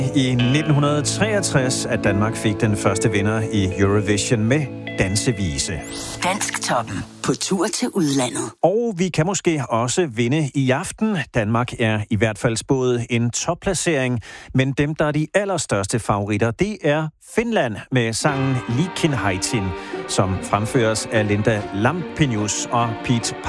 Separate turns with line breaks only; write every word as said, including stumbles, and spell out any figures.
I nitten treogtres, at Danmark fik den første vinder i Eurovision med Dansevise.
Dansktoppen på tur til udlandet.
Og vi kan måske også vinde i aften. Danmark er i hvert fald spået en topplacering, men dem, der er de allerstørste favoritter, det er Finland med sangen Liikenheitin, som fremføres af Linda Lampenius og Pete